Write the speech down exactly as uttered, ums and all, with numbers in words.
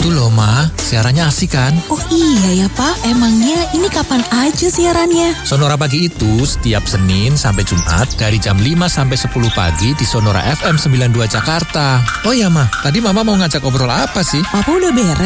Itu loh Ma, siarannya asik kan? Oh iya ya Pak, emangnya ini kapan aja siarannya? Sonora Pagi itu setiap Senin sampai Jumat dari jam lima sampai sepuluh pagi di Sonora F M sembilan puluh dua Jakarta. Oh iya Ma, tadi Mama mau ngajak ngobrol apa sih? Papa udah beres.